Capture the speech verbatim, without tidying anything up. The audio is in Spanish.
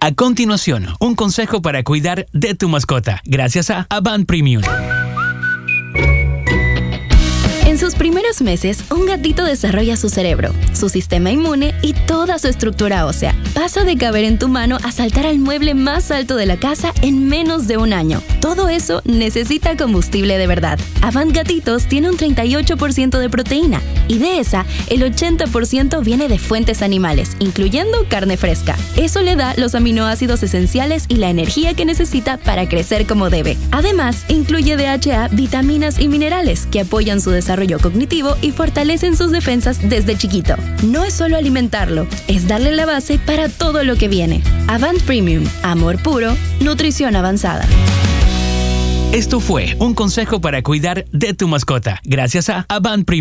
A continuación, un consejo para cuidar de tu mascota, gracias a Avant Premium. En sus primeros meses, un gatito desarrolla su cerebro, su sistema inmune y toda su estructura ósea. Pasa de caber en tu mano a saltar al mueble más alto de la casa en menos de un año. Todo eso necesita combustible de verdad. Avant Gatitos tiene un treinta y ocho por ciento de proteína y de esa, el ochenta por ciento viene de fuentes animales, incluyendo carne fresca. Eso le da los aminoácidos esenciales y la energía que necesita para crecer como debe. Además, incluye D H A, vitaminas y minerales que apoyan su desarrollo cognitivo y fortalecen sus defensas desde chiquito. No es solo alimentarlo, es darle la base para todo lo que viene. Avant Premium, amor puro, nutrición avanzada. Esto fue un consejo para cuidar de tu mascota, gracias a Avant Premium.